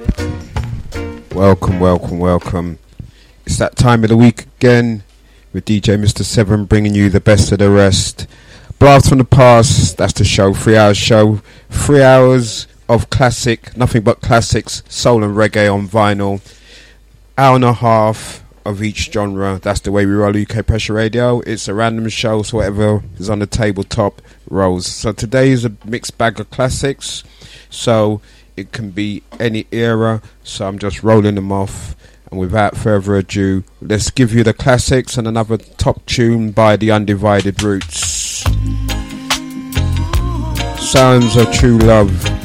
Welcome. It's that time of the week again with DJ Mr. Seven bringing you the best of the rest. Blast from the past, that's the show, 3 hours show. 3 hours of classic, nothing but classics, soul and reggae on vinyl. Hour and a half of each genre, that's the way we roll UK Pressure Radio. It's a random show, so whatever is on the tabletop rolls. So today is a mixed bag of classics, so it can be any era, so I'm just rolling them off. And without further ado, let's give you the classics and another top tune by the Undivided Roots. Sounds of True Love.